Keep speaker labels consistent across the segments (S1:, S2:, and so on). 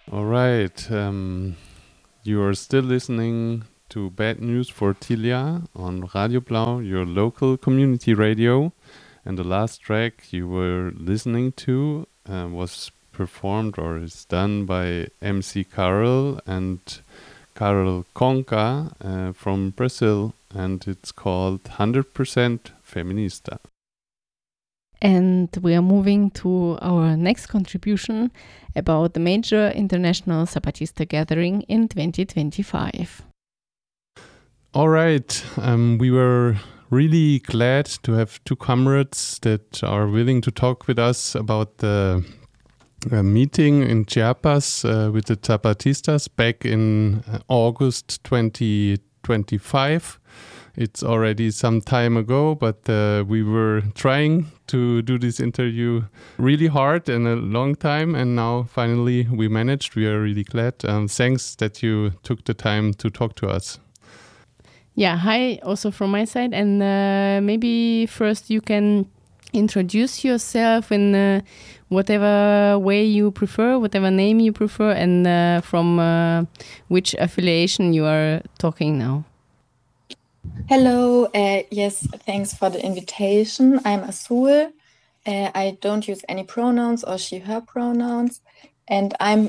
S1: All right. You are still listening to Bad News for Tilia on Radio Blau, your local community radio. And the last track you were listening to was performed or is done by MC Carol and Carol Conca from Brazil. And it's called 100% Feminista.
S2: And we are moving to our next contribution about the major international Zapatista gathering in 2025.
S1: All right. We were really glad to have two comrades that are willing to talk with us about the meeting in Chiapas with the Zapatistas back in August 2025. It's already some time ago, but we were trying to do this interview really hard and a long time, and now finally we managed. We are really glad. Thanks that you took the time to talk to us.
S2: Yeah, hi, also from my side. And maybe first you can introduce yourself in whatever way you prefer, whatever name you prefer, and from which affiliation you are talking now.
S3: Hello, yes, thanks for the invitation. I'm Azul. I don't use any pronouns or she, her pronouns. And I'm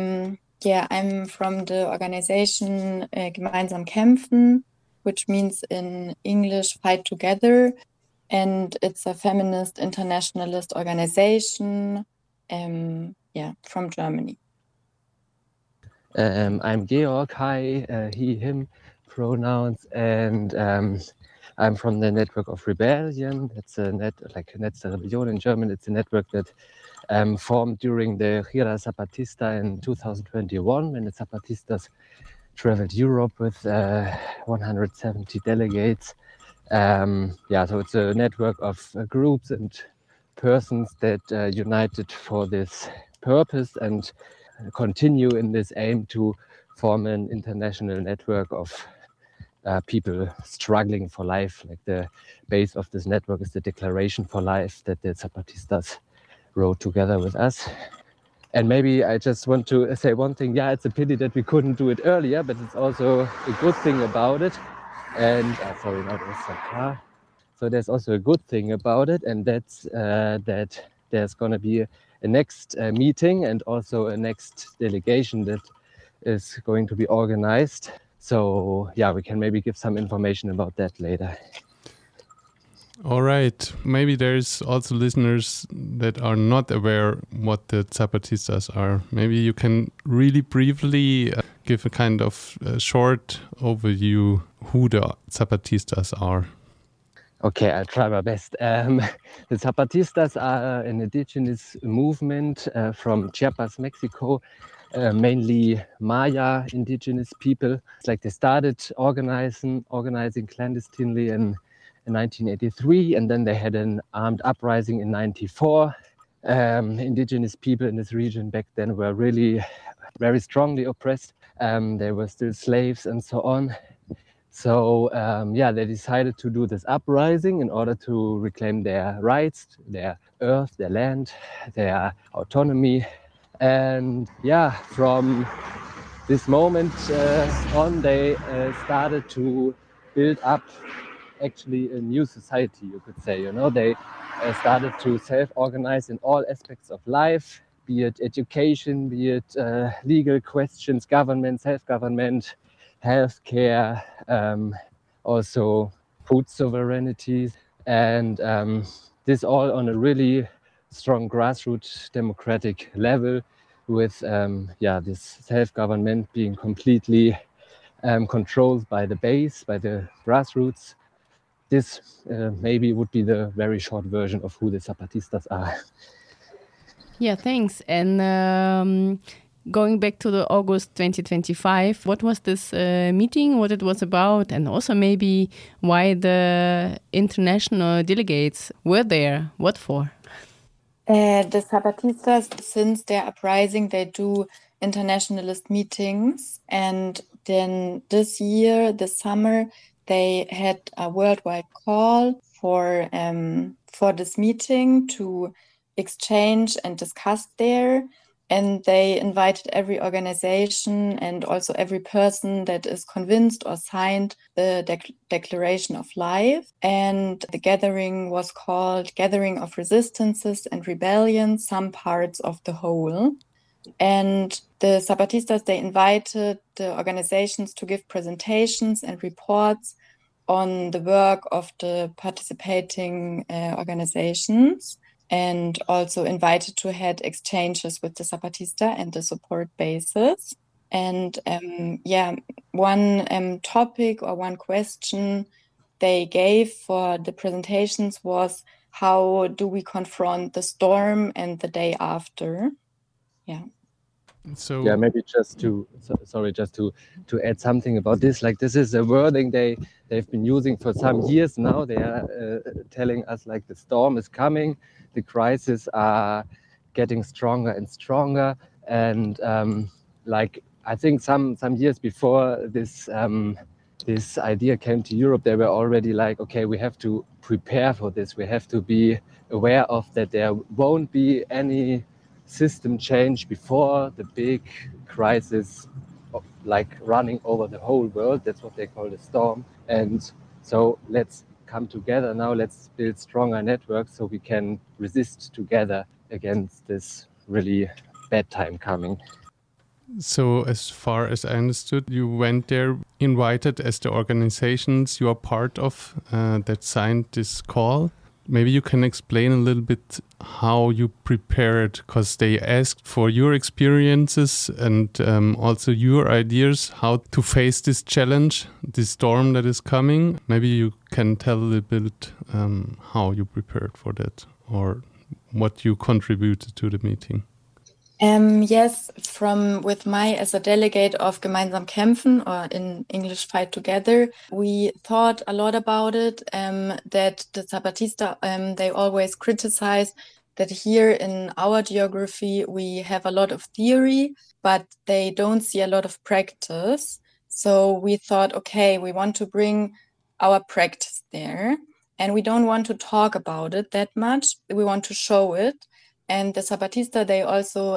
S3: from the organization Gemeinsam Kämpfen, which means in English, fight together. And it's a feminist internationalist organization, from Germany.
S4: I'm Georg, hi, he, him pronouns, and I'm from the Network of Rebellion. It's a Netz der Rebellion in German. It's a network that formed during the Gira Zapatista in 2021, when the Zapatistas traveled Europe with 170 delegates. So it's a network of groups and persons that united for this purpose and continue in this aim to form an international network of people struggling for life. Like the base of this network is the Declaration for Life that the Zapatistas wrote together with us. And maybe I just want to say one thing. Yeah, it's a pity that we couldn't do it earlier, but it's also a good thing about it. And sorry, now there's some car. So there's also a good thing about it, and that's that there's going to be a next meeting and also a next delegation that is going to be organized. So yeah, we can maybe give some information about that later.
S1: All right. Maybe there's also listeners that are not aware what the Zapatistas are. Maybe you can really briefly give a kind of short overview who the Zapatistas are.
S4: Okay, I'll try my best. The Zapatistas are an indigenous movement from Chiapas, Mexico, mainly Maya indigenous people. It's like they started organizing clandestinely in 1983, and then they had an armed uprising in 94. Indigenous people in this region back then were really very strongly oppressed. They were still slaves and so on. So they decided to do this uprising in order to reclaim their rights, their earth, their land, their autonomy. And from this moment on, they started to build up actually a new society, you could say. They started to self-organize in all aspects of life, be it education, be it legal questions, government, self-government, healthcare, also food sovereignty, and this all on a really strong grassroots democratic level, with this self-government being completely controlled by the base, by the grassroots. This maybe would be the very short version of who the Zapatistas are.
S2: Yeah, thanks. And going back to the August 2025, what was this meeting, what it was about, and also maybe why the international delegates were there, what for?
S3: The Zapatistas, since their uprising, they do internationalist meetings. And then this year, this summer, they had a worldwide call for this meeting to exchange and discuss there. And they invited every organization and also every person that is convinced or signed the Declaration of Life. And the gathering was called Gathering of Resistances and Rebellions, Some Parts of the Whole. And the Zapatistas, they invited the organizations to give presentations and reports on the work of the participating organizations, and also invited to have exchanges with the Zapatista and the support bases. And one topic or one question they gave for the presentations was, how do we confront the storm and the day after? Yeah.
S1: So
S4: yeah, maybe just to add something about this. Like, this is a wording they've been using for some years now. They are telling us like the storm is coming, the crises are getting stronger and stronger, and like I think some years before this this idea came to Europe, they were already like, okay, we have to prepare for this. We have to be aware of that there won't be any system change before the big crisis, like running over the whole world. That's what they call the storm. And so let's come together now. Let's build stronger networks so we can resist together against this really bad time coming.
S1: So as far as I understood, you went there invited as the organizations you are part of that signed this call. Maybe you can explain a little bit how you prepared, because they asked for your experiences and also your ideas how to face this challenge, this storm that is coming. Maybe you can tell a little bit how you prepared for that or what you contributed to the meeting.
S3: Yes, as a delegate of Gemeinsam Kämpfen, or in English Fight Together, we thought a lot about it, that the Zapatista, they always criticize that here in our geography, we have a lot of theory, but they don't see a lot of practice. So we thought, okay, we want to bring our practice there, and we don't want to talk about it that much. We want to show it. And the Zapatista, they also,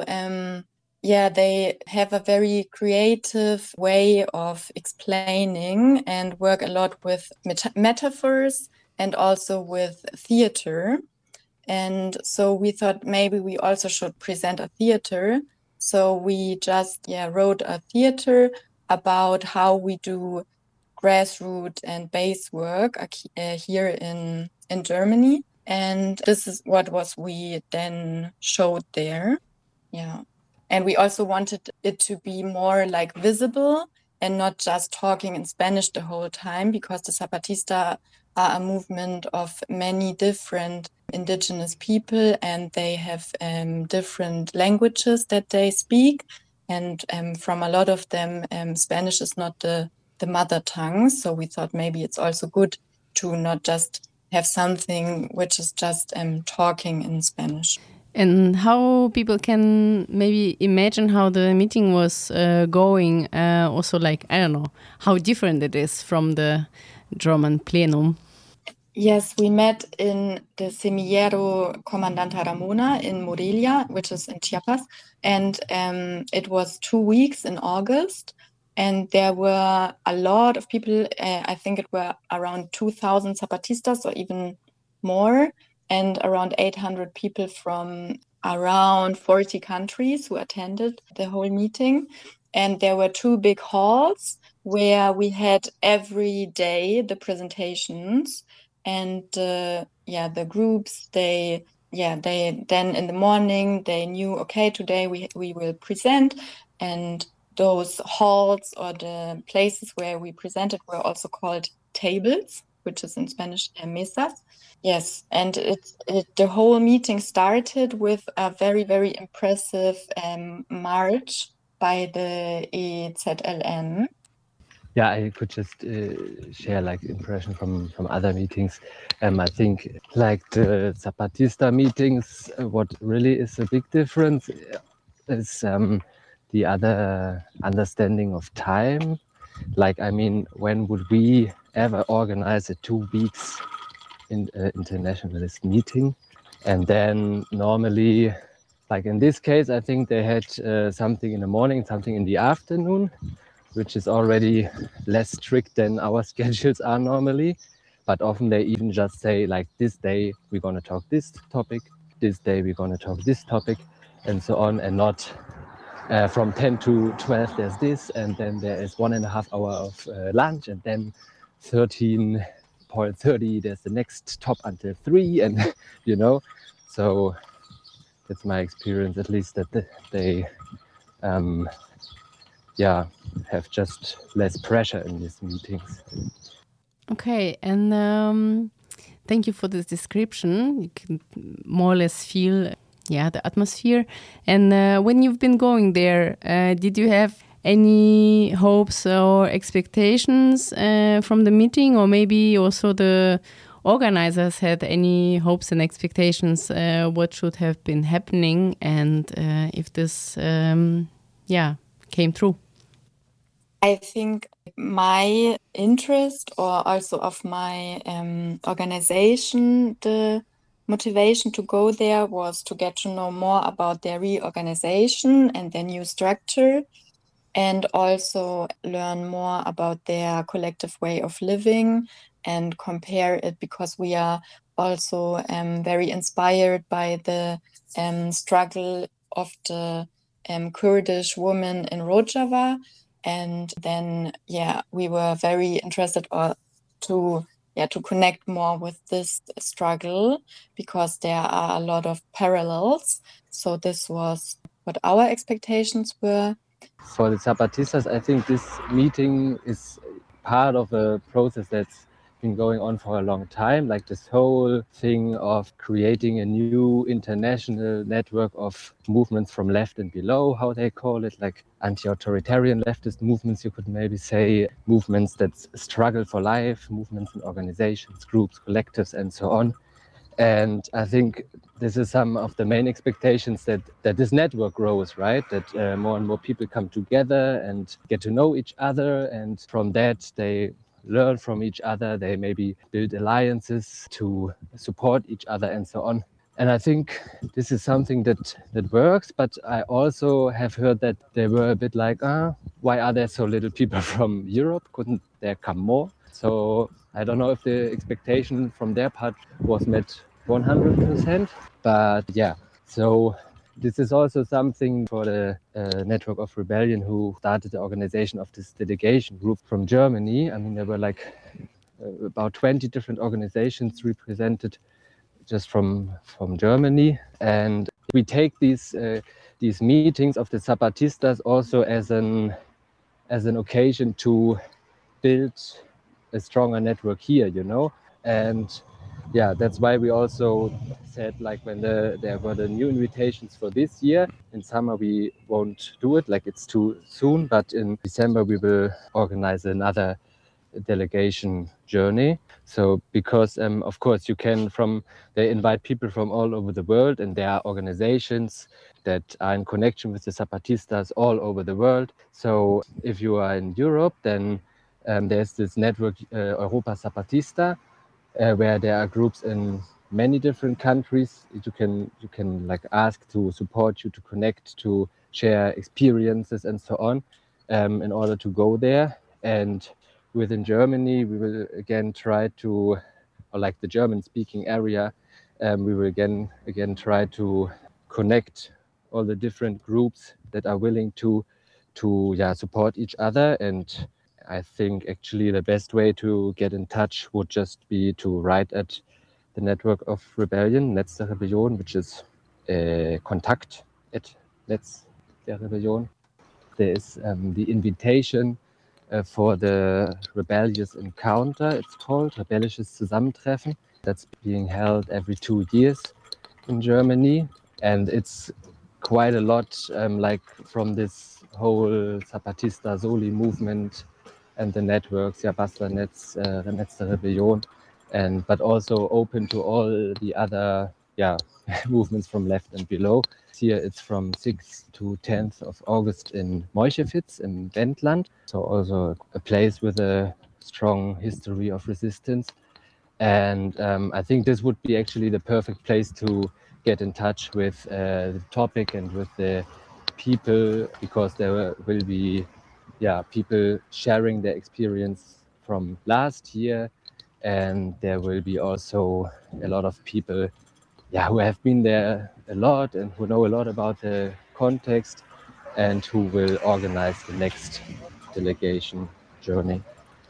S3: they have a very creative way of explaining and work a lot with metaphors and also with theater. And so we thought maybe we also should present a theater. So we just wrote a theater about how we do grassroots and base work here in Germany. And this is what we then showed there. Yeah. And we also wanted it to be more like visible and not just talking in Spanish the whole time, because the Zapatista are a movement of many different indigenous people, and they have different languages that they speak. And from a lot of them, Spanish is not the mother tongue. So we thought maybe it's also good to not just have something which is just talking in Spanish.
S2: And how people can maybe imagine how the meeting was going, also like, I don't know, how different it is from the German plenum.
S3: Yes, we met in the Semillero Comandanta Ramona in Morelia, which is in Chiapas. And it was 2 weeks in August. And there were a lot of people, I think it were around 2,000 Zapatistas or even more, and around 800 people from around 40 countries who attended the whole meeting. And there were 2 big halls where we had every day the presentations. And the groups, they then in the morning, they knew, okay, today we will present. And those halls or the places where we presented were also called tables, which is in Spanish mesas. Yes, and the whole meeting started with a very, very impressive march by the EZLN.
S4: Yeah, I could just share like impression from other meetings. I think like the Zapatista meetings, what really is a big difference is the other understanding of time. Like, I mean, when would we ever organize a 2 weeks internationalist meeting? And then normally Like in this case, I think they had something in the morning, something in the afternoon, which is already less strict than our schedules are normally. But often they even just say, like, this day we're going to talk this topic, this day we're going to talk this topic, and so on, and not from 10 to 12 there's this, and then there is 1.5 hour of lunch, and then 13:30 there's the next top until 3, and you know, so that's my experience, at least, that they have just less pressure in these meetings.
S2: Okay, and thank you for this description. You can more or less feel, the atmosphere. And when you've been going there, did you have any hopes or expectations from the meeting, or maybe also the organizers had any hopes and expectations what should have been happening, and if this came true?
S3: I think my interest, or also of my organization, the motivation to go there was to get to know more about their reorganization and their new structure, and also learn more about their collective way of living and compare it, because we are also very inspired by the struggle of the Kurdish women in Rojava. And then, we were very interested to connect more with this struggle, because there are a lot of parallels. So this was what our expectations were.
S4: For the Zapatistas, I think this meeting is part of a process that's been going on for a long time, like this whole thing of creating a new international network of movements from left and below, how they call it, like anti-authoritarian leftist movements, you could maybe say, movements that struggle for life, movements and organizations, groups, collectives, and so on. And I think this is some of the main expectations, that this network grows, right? That more and more people come together and get to know each other. And from that, they learn from each other. They maybe build alliances to support each other and so on. And I think this is something that works. But I also have heard that they were a bit like, why are there so little people from Europe? Couldn't there come more? So I don't know if the expectation from their part was met 100%, but so this is also something for the Network of Rebellion, who started the organization of this delegation group from Germany. I mean, there were like about 20 different organizations represented just from Germany, and we take these meetings of the Zapatistas also as an occasion to build a stronger network here, and that's why we also said, like, when there were the new invitations for this year, in summer we won't do it, like it's too soon, but in December we will organize another delegation journey. So because of course they invite people from all over the world, and there are organizations that are in connection with the Zapatistas all over the world. So if you are in Europe, then there's this network, Europa Zapatista, where there are groups in many different countries. You can like ask to support you, to connect, to share experiences and so on, in order to go there. And within Germany, we will again try to, or like the German-speaking area, we will again try to connect all the different groups that are willing to support each other. And I think actually the best way to get in touch would just be to write at the Network of Rebellion, Netz der Rebellion, which is kontakt@Netz der Rebellion. There is the invitation for the Rebellious Encounter, it's called, Rebellisches Zusammentreffen. That's being held every 2 years in Germany. And it's quite a lot like from this whole Zapatista Soli movement and the networks, Basta Netz, Netz der Rebellion, but also open to all the other movements from left and below. Here it's from 6th to 10th of August in Meuchewitz in Wendland. So also a place with a strong history of resistance. And I think this would be actually the perfect place to get in touch with the topic and with the people, because there will be people sharing their experience from last year, and there will be also a lot of people who have been there a lot and who know a lot about the context and who will organize the next delegation journey.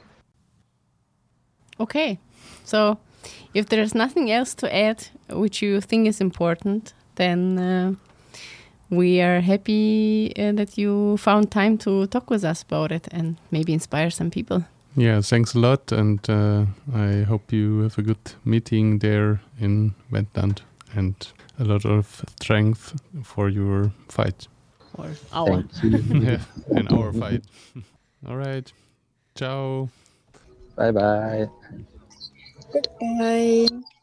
S2: Okay, so if there's nothing else to add which you think is important, then we are happy that you found time to talk with us about it and maybe inspire some people.
S1: Yeah, thanks a lot, and I hope you have a good meeting there in Wendland and a lot of strength for your fight.
S2: Or our.
S4: Thank you.
S1: Yeah, in our fight. All right. Ciao.
S4: Bye bye.
S3: Goodbye.